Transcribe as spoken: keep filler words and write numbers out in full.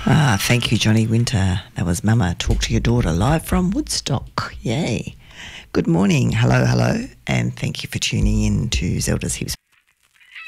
Ah, thank you, Johnny Winter. That was Mama Talk to Your Daughter, live from Woodstock. Yay. Good morning. Hello, hello. And thank you for tuning in to Zelda's Hips